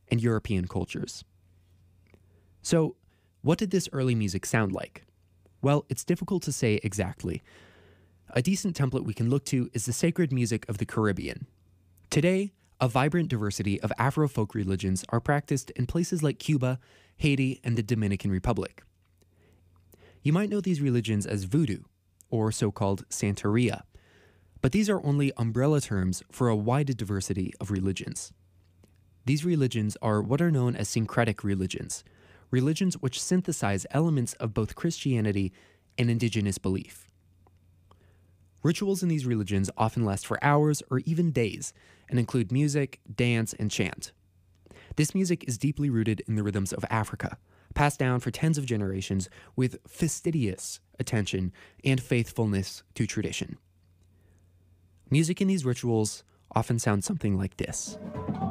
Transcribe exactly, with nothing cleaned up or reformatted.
and European cultures. So, what did this early music sound like? Well, it's difficult to say exactly. A decent template we can look to is the sacred music of the Caribbean. Today, a vibrant diversity of Afro-folk religions are practiced in places like Cuba, Haiti, and the Dominican Republic. You might know these religions as voodoo, or so-called Santeria, but these are only umbrella terms for a wide diversity of religions. These religions are what are known as syncretic religions, religions which synthesize elements of both Christianity and indigenous belief. Rituals in these religions often last for hours or even days and include music, dance, and chant. This music is deeply rooted in the rhythms of Africa, passed down for tens of generations with fastidious attention and faithfulness to tradition. Music in these rituals often sounds something like this.